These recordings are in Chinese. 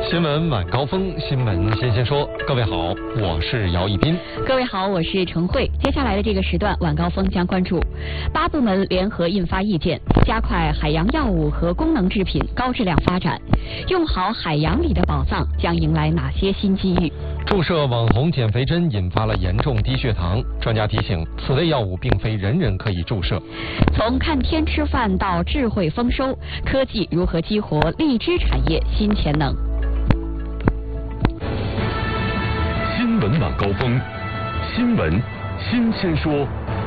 新闻晚高峰，新闻先先说。各位好，我是姚一斌。 各位好，我是陈慧。接下来的这个时段，晚高峰将关注8部门联合印发意见，加快海洋药物和功能制品高质量发展。用好海洋里的宝藏，将迎来哪些新机遇？ 注射网红减肥针引发了严重低血糖，专家提醒，此类药物并非人人可以注射。 从看天吃饭到智慧丰收，科技如何激活荔枝产业新潜能？ 新闻晚高峰，新闻新鲜说。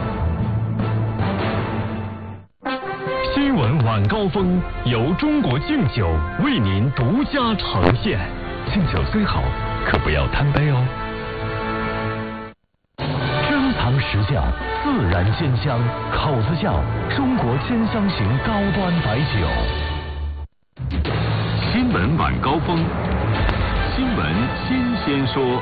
新闻晚高峰由中国敬酒为您独家呈现。敬酒虽好，可不要贪杯哦。珍藏实窖，自然鲜香，口子窖，中国千香型高端白酒。新闻晚高峰，新闻新鲜说。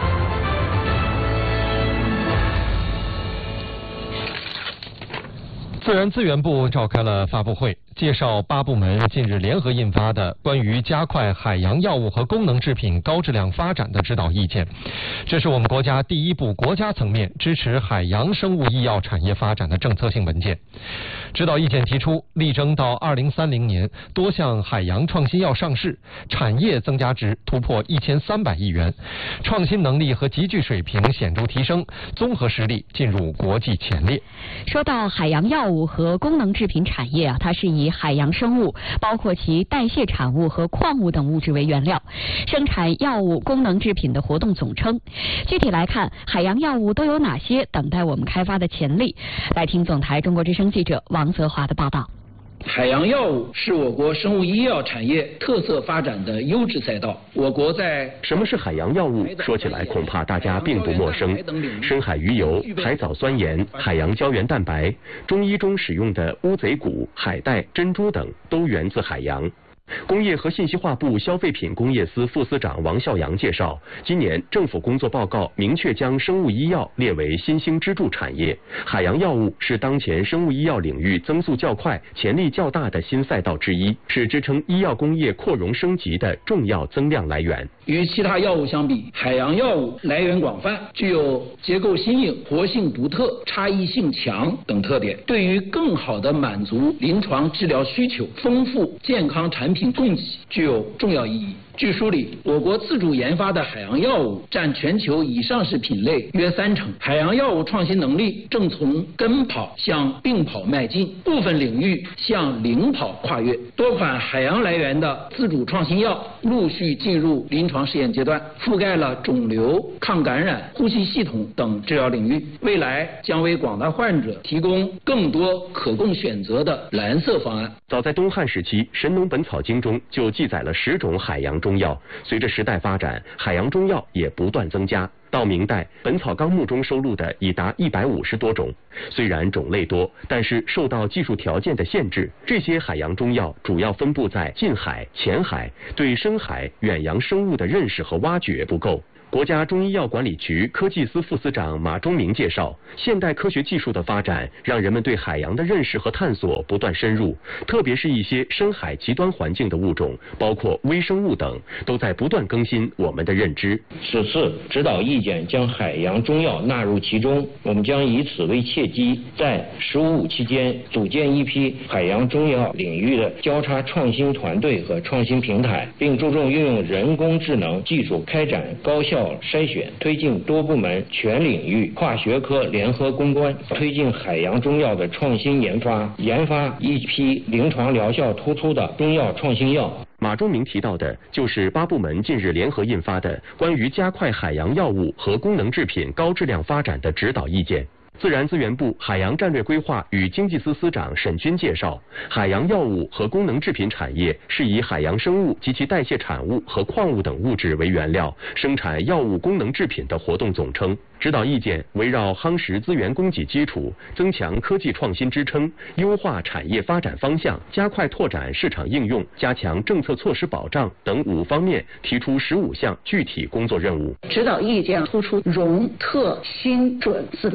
自然资源部召开了发布会，介绍8部门近日联合印发的关于加快海洋药物和功能制品高质量发展的指导意见。这是我们国家第一部国家层面支持海洋生物医药产业发展的政策性文件。指导意见提出，力争到2030年多项海洋创新药上市，产业增加值突破1300亿元，创新能力和集聚水平显著提升，综合实力进入国际前列。 说到海洋药物和功能制品产业它是以海洋生物，包括其代谢产物和矿物等物质为原料，生产药物功能制品的活动总称。具体来看，海洋药物都有哪些等待我们开发的潜力？来听总台中国之声记者王泽华的报道。 海洋药物是我国生物医药产业特色发展的优质赛道。我国在什么是海洋药物？说起来恐怕大家并不陌生。深海鱼油、海藻酸盐、海洋胶原蛋白，中医中使用的乌贼骨、海带、珍珠等，都源自海洋。工业和信息化部消费品工业司副司长王孝阳介绍，今年政府工作报告明确将生物医药列为新兴支柱产业，海洋药物是当前生物医药领域增速较快、潜力较大的新赛道之一，是支撑医药工业扩容升级的重要增量来源。 与其他药物相比，海洋药物来源广泛，具有结构新颖、活性独特、差异性强等特点，对于更好地满足临床治疗需求、丰富健康产品供给具有重要意义。据梳理，我国自主研发的海洋药物占全球已上市品类约30%，海洋药物创新能力正从跟跑向并跑迈进，部分领域向领跑跨越。多款海洋来源的自主创新药陆续进入临床试验阶段，覆盖了肿瘤、抗感染、呼吸系统等治疗领域，未来将为广大患者提供更多可供选择的蓝色方案。 早在东汉时期，《神农本草经》中就记载了10种海洋中药，随着时代发展，海洋中药也不断增加。到明代，《本草纲目》中收录的已达150多种。虽然种类多，但是受到技术条件的限制，这些海洋中药主要分布在近海、浅海，对深海、远洋生物的认识和挖掘不够。国家中医药管理局科技司副司长马忠明介绍，现代科学技术的发展让人们对海洋的认识和探索不断深入，特别是一些深海极端环境的物种，包括微生物等，都在不断更新我们的认知。 此次指导意见将海洋中药纳入其中，我们将以此为契机，在15期间组建一批海洋中药领域的交叉创新团队和创新平台，并注重运用人工智能技术开展高效筛选，推进多部门全领域跨学科联合攻关，推进海洋中药的创新研发，研发一批临床疗效突出的中药创新药。 马忠明提到的就是8部门近日联合印发的关于加快海洋药物和功能制品高质量发展的指导意见。自然资源部海洋战略规划与经济司司长沈军介绍，海洋药物和功能制品产业是以海洋生物及其代谢产物和矿物等物质为原料，生产药物功能制品的活动总称。指导意见围绕夯实资源供给基础、增强科技创新支撑、优化产业发展方向、加快拓展市场应用、加强政策措施保障等5方面，提出15项具体工作任务。 指导意见突出容、特、新、准4个方面，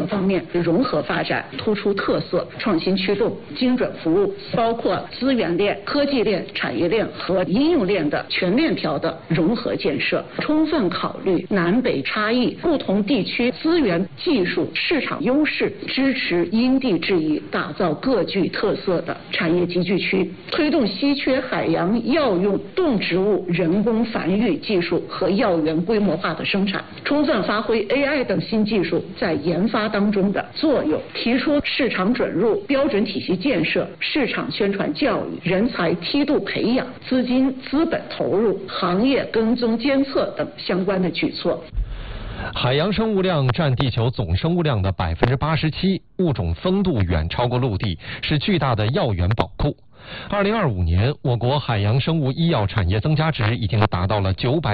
融合发展，突出特色，创新驱动，精准服务，包括资源链、科技链、产业链和应用链的全链条的融合建设，充分考虑南北差异、不同地区资源、技术、市场优势，支持因地制宜，打造各具特色的产业集聚区，推动稀缺海洋药用动植物人工繁育技术和药源规模化的生产，充分发挥 AI 等新技术在研发当中的作用，提出市场准入、标准体系建设、市场宣传教育、人才梯度培养、资金资本投入、行业跟踪监测等相关的举措。 海洋生物量占地球总生物量的87%，物种丰度远超过陆地，是巨大的药源宝库。2025年，我国海洋生物医药产业增加值已经达到了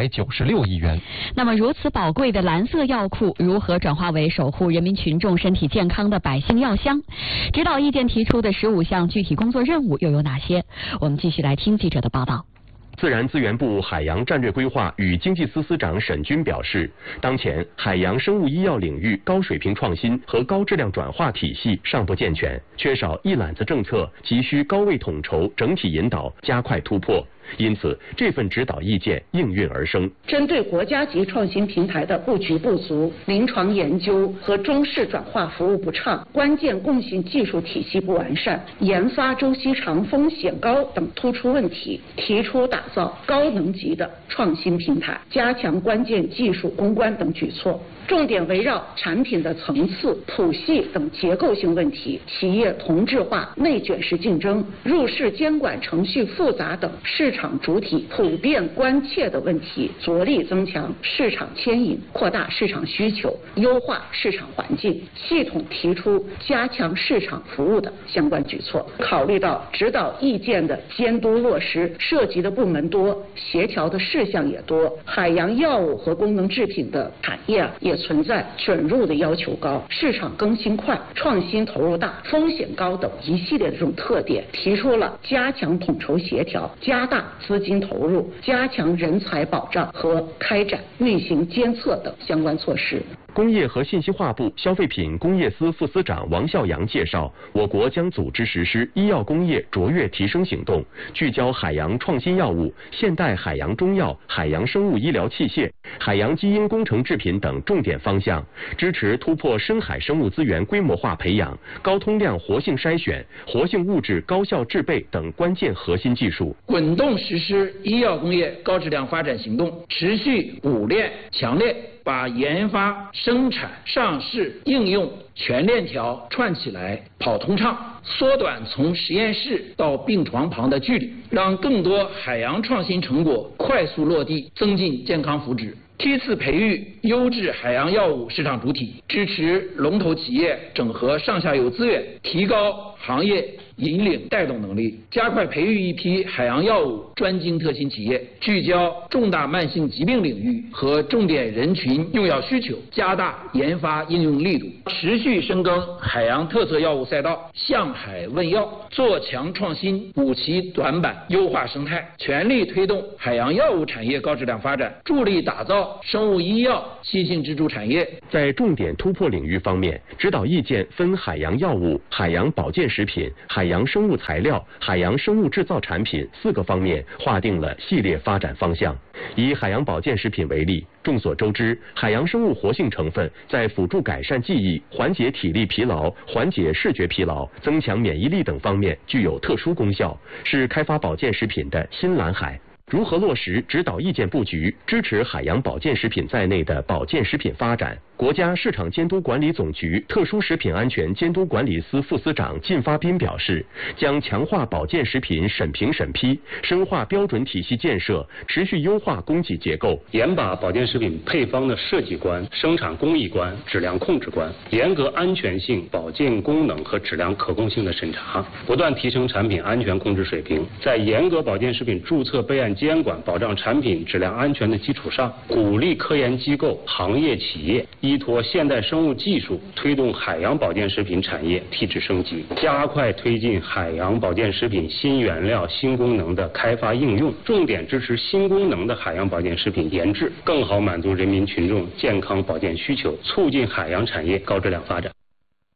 996亿元。 那么，如此宝贵的蓝色药库如何转化为守护人民群众身体健康的百姓药箱？指导意见提出的15项具体工作任务又有哪些？我们继续来听记者的报道。 自然资源部海洋战略规划与经济司司长沈军表示，当前海洋生物医药领域高水平创新和高质量转化体系尚不健全，缺少一揽子政策，急需高位统筹、整体引导，加快突破。因此，这份指导意见应运而生。 针对国家级创新平台的布局不足、临床研究和中试转化服务不畅、关键共性技术体系不完善、研发周期长、风险高等突出问题，提出打造高能级的创新平台，加强关键技术攻关等举措。重点围绕产品的层次、谱系等结构性问题、企业同质化、内卷式竞争、入市监管程序复杂等市场主体普遍关切的问题，着力增强市场牵引，扩大市场需求，优化市场环境，系统提出加强市场服务的相关举措。考虑到指导意见的监督落实涉及的部门多、协调的事项也多，海洋药物和功能制品的产业也存在准入的要求高、市场更新快、创新投入大、风险高等一系列的这种特点，提出了加强统筹协调、加大资金投入、加强人才保障和开展运行监测等相关措施。 工业和信息化部消费品工业司副司长王孝阳介绍，我国将组织实施医药工业卓越提升行动，聚焦海洋创新药物、现代海洋中药、海洋生物医疗器械、海洋基因工程制品等重点方向，支持突破深海生物资源规模化培养、高通量活性筛选、活性物质高效制备等关键核心技术， 滚动实施医药工业高质量发展行动，持续五链强链，把研发、生产、上市、应用全链条串起来跑通畅，缩短从实验室到病床旁的距离，让更多海洋创新成果快速落地，增进健康福祉。梯次培育优质海洋药物市场主体，支持龙头企业整合上下游资源，提高行业引领带动能力，加快培育一批海洋药物专精特新企业，聚焦重大慢性疾病领域和重点人群用药需求，加大研发应用力度，持续深耕海洋特色药物赛道，向海问药，做强创新，补齐短板，优化生态，全力推动海洋药物产业高质量发展，助力打造生物医药新兴支柱产业。 在重点突破领域方面，指导意见分海洋药物、海洋保健食品、海洋生物材料、海洋生物制造产品4个方面划定了系列发展方向。以海洋保健食品为例，众所周知，海洋生物活性成分在辅助改善记忆、缓解体力疲劳、缓解视觉疲劳、增强免疫力等方面具有特殊功效，是开发保健食品的新蓝海。如何落实指导意见布局，支持海洋保健食品在内的保健食品发展？国家市场监督管理总局特殊食品安全监督管理司副司长靳发斌表示，将强化保健食品审评审批，深化标准体系建设，持续优化供给结构， 严把保健食品配方的设计关、生产工艺关、质量控制关，严格安全性、保健功能和质量可控性的审查，不断提升产品安全控制水平。在严格保健食品注册备案监管、保障产品质量安全的基础上，鼓励科研机构、行业企业依托现代生物技术，推动海洋保健食品产业提质升级，加快推进海洋保健食品新原料、新功能的开发应用，重点支持新功能的海洋保健食品研制，更好满足人民群众健康保健需求，促进海洋产业高质量发展。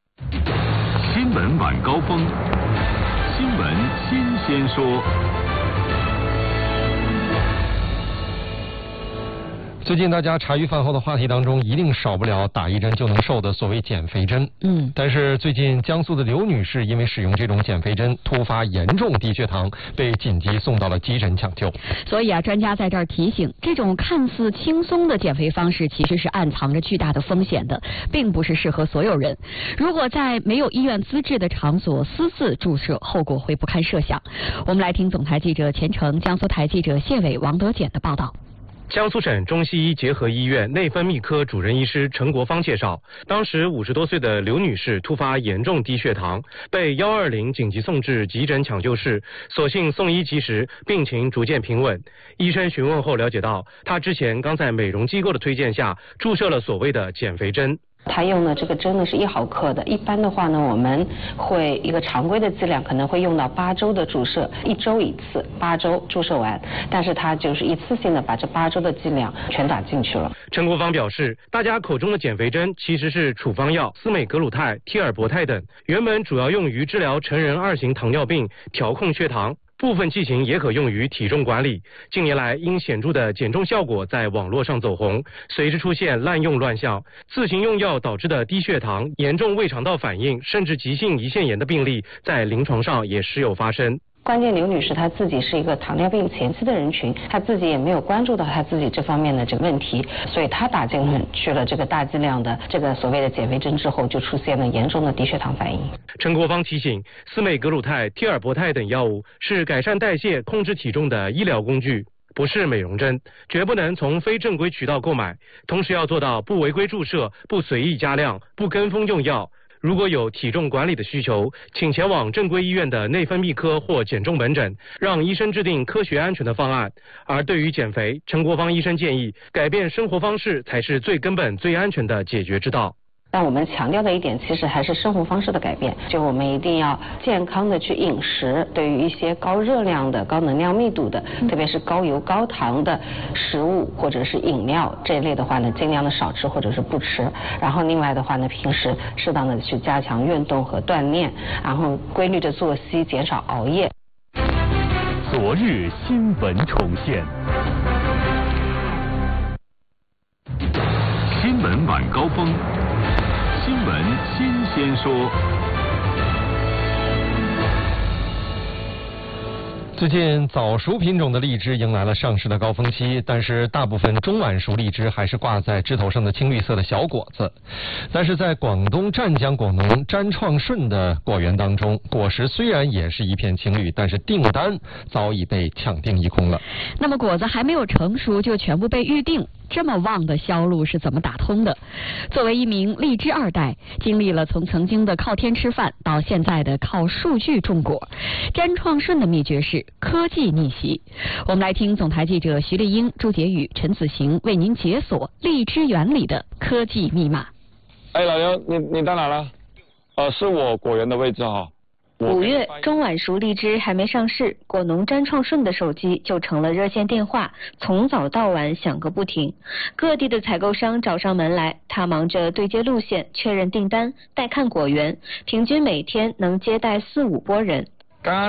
闻晚高峰，新闻新鲜说。 最近大家茶余饭后的话题当中，一定少不了打一针就能瘦的所谓减肥针。但是最近江苏的刘女士因为使用这种减肥针突发严重低血糖，被紧急送到了急诊抢救。 所以专家在这儿提醒，这种看似轻松的减肥方式其实是暗藏着巨大的风险的，并不是适合所有人。如果在没有医院资质的场所私自注射，后果会不堪设想。我们来听总台记者钱程、江苏台记者谢伟、王德简的报道。 江苏省中西医结合医院内分泌科主任医师陈国芳介绍，当时50多岁的刘女士突发严重低血糖，被120紧急送至急诊抢救室，所幸送医及时，病情逐渐平稳。医生询问后了解到，她之前刚在美容机构的推荐下注射了所谓的减肥针。 他用的这个针呢是1毫克的，一般的话呢，我们会一个常规的剂量可能会用到8周的注射，1周1次，8周注射完，但是他就是一次性的把这8周的剂量全打进去了。 陈国芳表示，大家口中的减肥针其实是处方药司美格鲁肽、替尔博肽等，原本主要用于治疗成人2型糖尿病，调控血糖。部分剂型也可用于体重管理。近年来，因显著的减重效果在网络上走红，随之出现滥用乱象，自行用药导致的低血糖、严重胃肠道反应，甚至急性胰腺炎的病例，在临床上也时有发生。 关键刘女士她自己是一个糖尿病前期的人群，她自己也没有关注到她自己这方面的这个问题，所以她打进去了这个大剂量的这个所谓的减肥针之后，就出现了严重的低血糖反应。 陈国芳提醒，司美格鲁肽、替尔博肽等药物是改善代谢、控制体重的医疗工具，不是美容针，绝不能从非正规渠道购买，同时要做到不违规注射、不随意加量、不跟风用药。如果有体重管理的需求，请前往正规医院的内分泌科或减重门诊，让医生制定科学安全的方案。而对于减肥，陈国芳医生建议，改变生活方式才是最根本、最安全的解决之道。 但我们强调的一点，其实还是生活方式的改变，就我们一定要健康的去饮食，对于一些高热量的、高能量密度的，特别是高油高糖的食物或者是饮料这一类的话呢，尽量的少吃或者是不吃。然后另外的话呢，平时适当的去加强运动和锻炼，然后规律的作息，减少熬夜。 昨日新闻重现，新闻晚高峰。新闻新鲜说。 最近早熟品种的荔枝迎来了上市的高峰期，但是大部分中晚熟荔枝还是挂在枝头上的青绿色的小果子。但是在广东湛江果农詹创顺的果园当中，果实虽然也是一片青绿，但是订单早已被抢订一空了。 那么果子还没有成熟就全部被预定，这么旺的销路是怎么打通的？作为一名荔枝2代，经历了从曾经的靠天吃饭到现在的靠数据种果，詹创顺的秘诀是科技逆袭。我们来听总台记者徐丽英、朱杰宇、陈子行为您解锁荔枝园里的科技密码。 哎，老刘，你到哪了？是我果园的位置哈。 5月，中晚熟荔枝还没上市，果农詹创顺的手机就成了热线电话，从早到晚响个不停。各地的采购商找上门来，他忙着对接路线、确认订单、带看果园，平均每天能接待4、5波人。